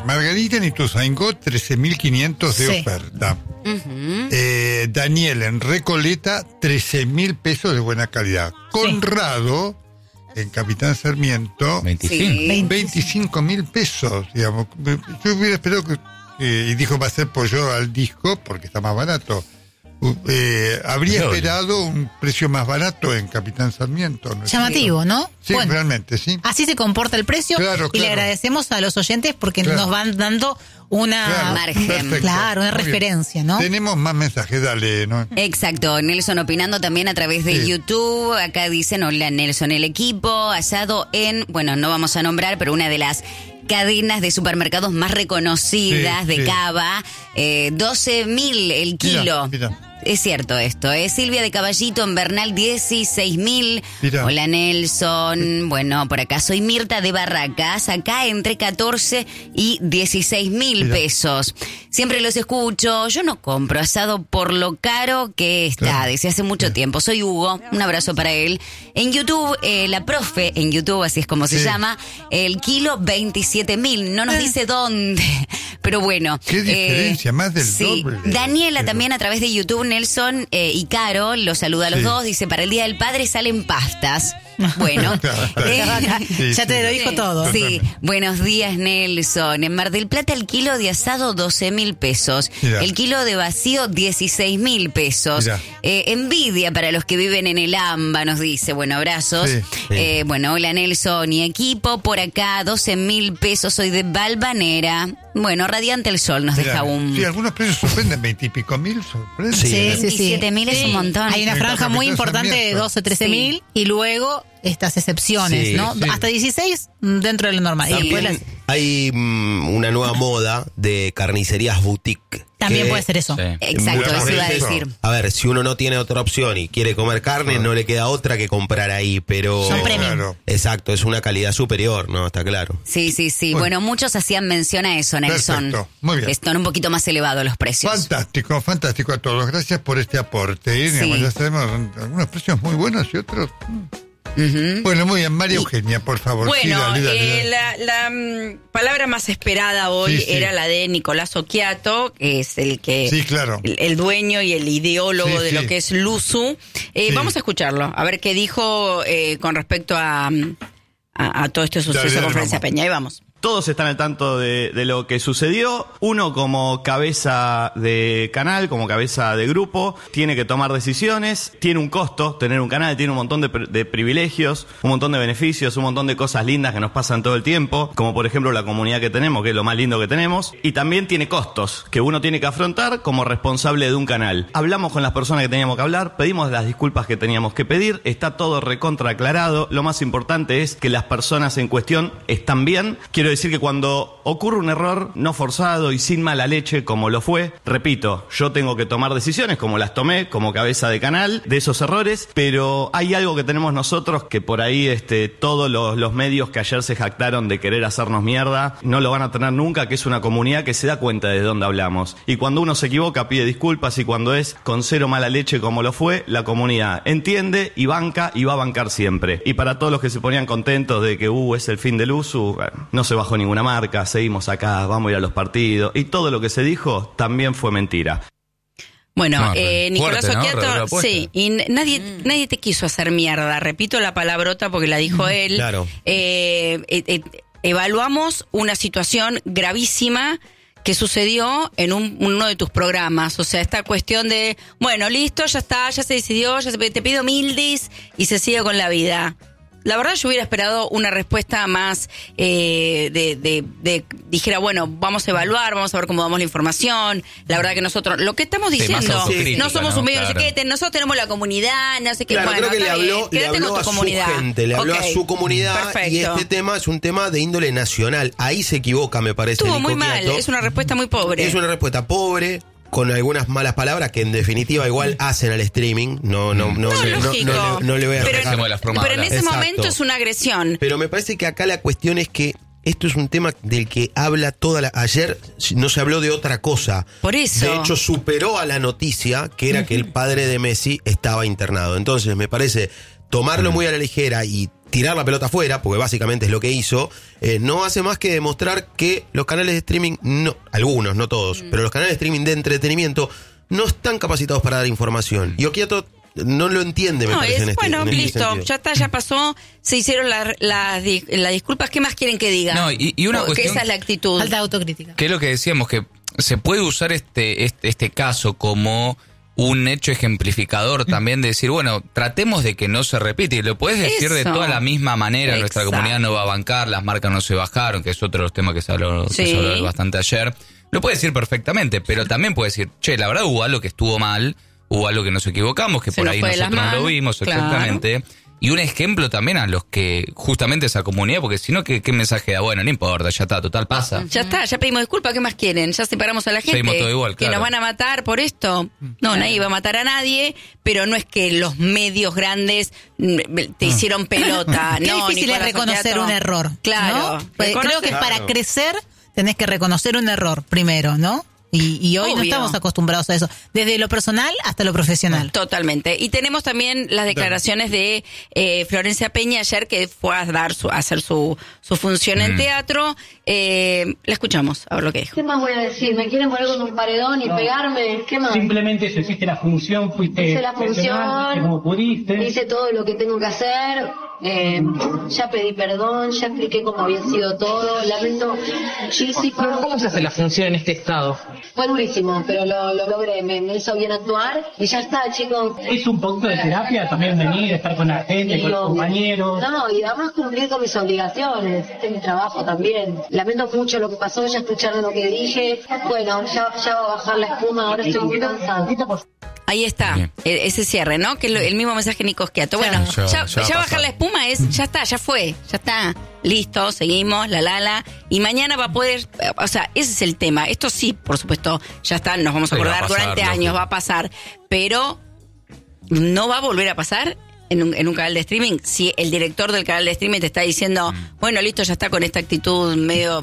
Margarita en Ituzaingó, 13.500 de Sí. oferta. Daniel en Recoleta, 13.000 pesos de buena calidad. Conrado en Capitán Sarmiento, 25.000 pesos, digamos. Yo hubiera esperado y dijo va a ser pollo al disco porque está más barato. Habría esperado un precio más barato en Capitán Sarmiento, ¿no? Llamativo, ¿no? Sí, Bueno, realmente, sí. así se comporta el precio. Claro, y le claro. agradecemos a los oyentes porque nos van dando una margen. Perfecto. Claro, una Muy bien. referencia, ¿no? Tenemos más mensajes, dale, ¿no? Exacto, Nelson opinando también a través de Sí. YouTube. Acá dicen, hola Nelson, el equipo asado en, bueno, no vamos a nombrar, pero una de las cadenas de supermercados más reconocidas Sí, de sí. Cava, 12.000 el kilo. Mira. Es cierto esto, Silvia de Caballito en Bernal, 16.000. Mirá. Hola Nelson, bueno, por acá soy Mirta de Barracas, acá entre 14 y 16.000 Mirá. pesos. Siempre los escucho, yo no compro asado por lo caro que está, Claro. desde hace mucho tiempo. Soy Hugo, un abrazo para él. En YouTube, la profe en YouTube, así es como se Sí. llama, el kilo 27.000, no nos dice dónde, pero bueno. Qué diferencia, más del sí. doble. Daniela Pero- también a través de YouTube, Nelson y Caro, los saluda a los Sí. dos, dice, para el Día del Padre salen pastas. Bueno, Sí, Ya te lo dijo todo. Sí, buenos días Nelson. En Mar del Plata el kilo de asado 12.000 pesos. Mirá. El kilo de vacío 16.000 pesos. Mirá. Envidia para los que viven en el AMBA, nos dice. Bueno, abrazos. Sí. Bueno, hola Nelson y equipo. Por acá 12.000 pesos. Soy de Balvanera. Bueno, radiante el sol nos Mira, deja un... Sí, algunos precios sorprenden, 20 y pico mil sorprenden. Sí, sí, sí. 27.000 es un montón. Hay una En franja muy Capitán importante de Sarmiento. 12, 13.000 y luego estas excepciones, Sí, ¿no? sí. Hasta 16 dentro de lo normal. Y después También hay una nueva moda de carnicerías boutique. también que, puede ser eso. Sí. Exacto, Muchas eso iba a veces, decir. A ver, si uno no tiene otra opción y quiere comer carne, no le queda otra que comprar ahí, pero... Son premium. Claro. Exacto, es una calidad superior, ¿no? Está claro. Sí, sí, sí. Bueno, muchos hacían mención a eso, Nelson. Perfecto, muy bien. Están un poquito más elevados los precios. Fantástico, fantástico a todos. Gracias por este aporte. Digamos, ya sabemos algunos precios muy buenos y otros. Bueno, muy bien. María Eugenia, por favor. Sí, Bueno, dale, dale. la palabra más esperada hoy Sí, sí. era la de Nicolás Occhiato, que es el que Sí, claro. el dueño y el ideólogo Sí, de sí. lo que es Luzu. Vamos a escucharlo, a ver qué dijo con respecto a todo este suceso Dale, con Florencia vamos. Peña. Ahí vamos. Todos están al tanto de lo que sucedió. Uno como cabeza de canal, como cabeza de grupo, tiene que tomar decisiones. Tiene un costo tener un canal, tiene un montón de privilegios, un montón de beneficios, un montón de cosas lindas que nos pasan todo el tiempo, como por ejemplo la comunidad que tenemos, que es lo más lindo que tenemos. Y también tiene costos que uno tiene que afrontar como responsable de un canal. Hablamos con las personas que teníamos que hablar, pedimos las disculpas que teníamos que pedir, está todo recontra aclarado. Lo más importante es que las personas en cuestión están bien. Quiero decir que cuando ocurre un error no forzado y sin mala leche como lo fue, repito, yo tengo que tomar decisiones como las tomé como cabeza de canal de esos errores, pero hay algo que tenemos nosotros que por ahí todos los medios que ayer se jactaron de querer hacernos mierda no lo van a tener nunca, que es una comunidad que se da cuenta de dónde hablamos. Y cuando uno se equivoca pide disculpas, y cuando es con cero mala leche como lo fue, la comunidad entiende y banca y va a bancar siempre. Y para todos los que se ponían contentos de que es el fin del uso, no se bajó ninguna marca, seguimos acá, vamos a ir a los partidos, y todo lo que se dijo también fue mentira. Bueno, No, Nicolás fuerte, ¿no? Occhiato, Reapuesta. sí, y nadie te quiso hacer mierda, repito la palabrota porque la dijo él. Claro. Evaluamos una situación gravísima que sucedió en uno de tus programas, o sea, esta cuestión de, bueno, listo, ya está, ya se decidió, te pido mildis y se sigue con la vida. La verdad yo hubiera esperado una respuesta más dijera, bueno, vamos a evaluar, vamos a ver cómo damos la información. La verdad que nosotros, lo que estamos Sí, más diciendo, autocrítica, no somos ¿no? un medio, no sé Claro. qué, nosotros tenemos la comunidad, no sé qué. Claro, bueno, creo que le está bien, habló quédate con a tu su comunidad. gente, le habló Ok, a su comunidad, perfecto. y este tema es un tema de índole nacional. Ahí se equivoca, me parece. Estuvo Nico muy mal, Quiato. es una respuesta muy pobre. Es una respuesta pobre, con algunas malas palabras que en definitiva igual hacen al streaming. No le voy a pero, sacar. de las formas pero en ese Exacto. momento es una agresión. Pero me parece que acá la cuestión es que esto es un tema del que habla ayer no se habló de otra cosa. Por eso. De hecho, superó a la noticia que era que el padre de Messi estaba internado. Entonces, me parece tomarlo muy a la ligera y tirar la pelota afuera, porque básicamente es lo que hizo, no hace más que demostrar que los canales de streaming, algunos, no todos, pero los canales de streaming de entretenimiento no están capacitados para dar información. Y Occhiato no lo entiende, me parece. Listo, ya está, ya pasó, se hicieron las disculpas, ¿qué más quieren que diga? No, y una cuestión, que esa es la actitud. Falta autocrítica. Que es lo que decíamos, que se puede usar este caso como un hecho ejemplificador también de decir, bueno, tratemos de que no se repite. Y lo puedes decir de toda la misma manera. Nuestra comunidad no va a bancar, las marcas no se bajaron, que es otro de los temas que se habló bastante ayer. Lo puede decir perfectamente, pero también puede decir, che, la verdad hubo algo que estuvo mal, hubo algo que nos equivocamos, que por ahí nosotros no lo vimos, exactamente. Y un ejemplo también a los que, justamente esa comunidad, porque si no, ¿qué mensaje da? Bueno, no importa, ya está, total, pasa. Ya está, ya pedimos disculpas, ¿qué más quieren? Ya separamos a la gente. Seguimos todo igual, ¿Que nos van a matar por esto? No, nadie va a matar a nadie, pero no es que los medios grandes te hicieron pelota. Qué difícil es reconocer un error. Claro. ¿no? Creo que para crecer tenés que reconocer un error primero, ¿no? Y hoy no estamos acostumbrados a eso, desde lo personal hasta lo profesional. Totalmente. Y tenemos también las declaraciones de Florencia Peña ayer, que fue a hacer su función en teatro. La escuchamos, a ver lo que dijo. ¿Qué más voy a decir? ¿Me quieren poner con un paredón y pegarme? ¿Qué más? Simplemente eso, hiciste la función, hice la función, como pudiste. Hice todo lo que tengo que hacer. Ya pedí perdón, ya expliqué cómo había sido todo. Lamento muchísimo. ¿Cómo se hace la función en este estado? Fue durísimo, pero lo logré. Me hizo bien actuar y ya está, chicos. ¿Es un poquito de terapia también venir, estar con la gente, con los compañeros? No, y además cumplir con mis obligaciones. Este es mi trabajo también. Lamento mucho lo que pasó, ya escucharon lo que dije. Bueno, ya va a bajar la espuma, ahora estoy muy cansada. Ahí está, ese cierre, ¿no? Que es el mismo mensaje de Nico Occhiato. Bueno, ya bajar la espuma ya está, ya fue, ya está. Listo, seguimos, y mañana va a poder, o sea, ese es el tema. Esto sí, por supuesto, ya está, nos vamos a acordar durante años, va a pasar, pero no va a volver a pasar en un canal de streaming. Si el director del canal de streaming te está diciendo, bueno, listo, ya está con esta actitud medio...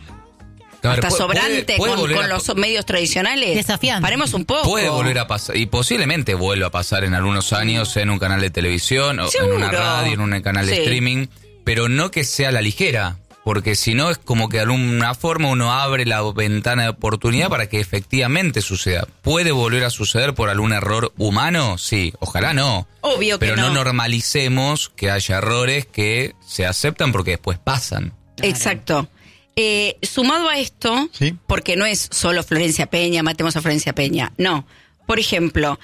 hasta sobrante con los medios tradicionales. Desafiante. Paremos un poco. Puede volver a pasar, y posiblemente vuelva a pasar en algunos años en un canal de televisión, o en una radio, en un canal de streaming, pero no que sea a la ligera, porque si no es como que de alguna forma uno abre la ventana de oportunidad para que efectivamente suceda. ¿Puede volver a suceder por algún error humano? Sí, ojalá no. Obvio que pero no normalicemos que haya errores que se aceptan porque después pasan. Exacto. Sumado a esto, porque no es solo Florencia Peña, matemos a Florencia Peña, no. Por ejemplo,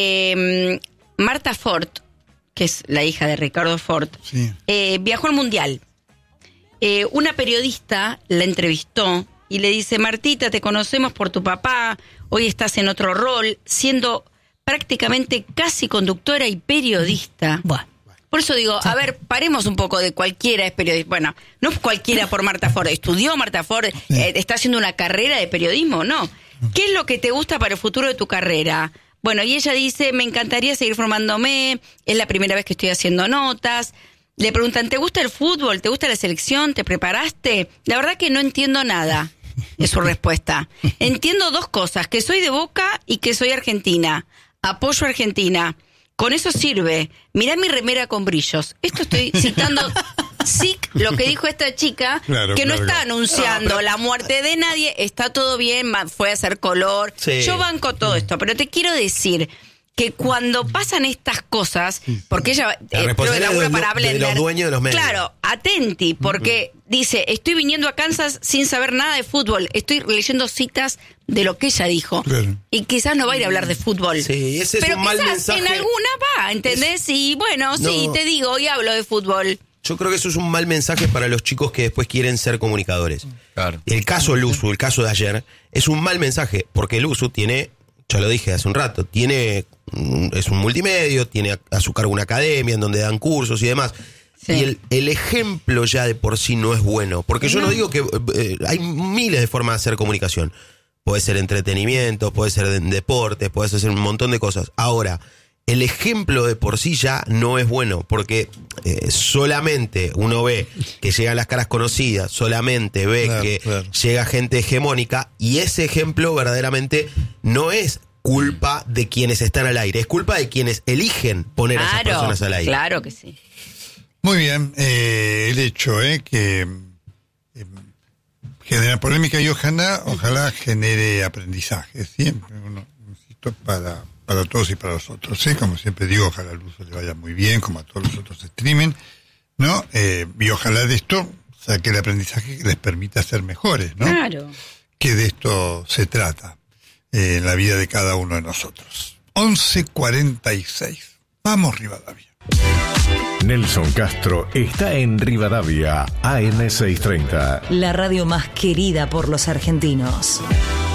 Marta Ford, que es la hija de Ricardo Ford, viajó al Mundial. Una periodista la entrevistó y le dice, Martita, te conocemos por tu papá, hoy estás en otro rol, siendo prácticamente casi conductora y periodista. Bueno. Por eso digo, a ver, paremos un poco de cualquiera es periodista. Bueno, no cualquiera por Marta Ford. Estudió Marta Ford, está haciendo una carrera de periodismo, ¿no? ¿Qué es lo que te gusta para el futuro de tu carrera? Bueno, y ella dice, me encantaría seguir formándome, es la primera vez que estoy haciendo notas. Le preguntan, ¿te gusta el fútbol? ¿Te gusta la selección? ¿Te preparaste? La verdad que no entiendo nada, es su respuesta. Entiendo dos cosas, que soy de Boca y que soy argentina. Apoyo a Argentina. Con eso sirve. Mirá mi remera con brillos. Esto estoy citando lo que dijo esta chica, no está anunciando la muerte de nadie, está todo bien, fue a hacer color. Sí. Yo banco todo esto, pero te quiero decir que cuando pasan estas cosas, porque ella labura para Blender, de los dueños de los medios. Claro, atenti, porque dice, estoy viniendo a Kansas sin saber nada de fútbol, estoy leyendo citas de lo que ella dijo. Claro. Y quizás no va a ir a hablar de fútbol. Sí, ese es pero un mal mensaje. En alguna va, ¿entendés? Y bueno, sí, te digo, y hablo de fútbol. Yo creo que eso es un mal mensaje para los chicos que después quieren ser comunicadores. Claro. El caso Luzu, el caso de ayer, es un mal mensaje, porque Luzu tiene, ya lo dije hace un rato, es un multimedio, tiene a su cargo una academia en donde dan cursos y demás. Sí. Y el ejemplo ya de por sí no es bueno, porque yo no digo que hay miles de formas de hacer comunicación. Puede ser entretenimiento, puede ser deportes, puede ser un montón de cosas. Ahora, el ejemplo de por sí ya no es bueno, porque solamente uno ve que llegan las caras conocidas, solamente ve llega gente hegemónica, y ese ejemplo verdaderamente no es culpa de quienes están al aire, es culpa de quienes eligen poner a esas personas al aire. Claro que sí. Muy bien, el hecho que genera polémica y ojalá genere aprendizaje, siempre, insisto, para todos y para los otros, como siempre digo, ojalá al uso le vaya muy bien, como a todos los otros streaming, ¿no? Y ojalá de esto saque el aprendizaje que les permita ser mejores, ¿no? Claro. Que de esto se trata en la vida de cada uno de nosotros. 11:46. Vamos, Rivadavia. Nelson Castro está en Rivadavia, AM630. La radio más querida por los argentinos.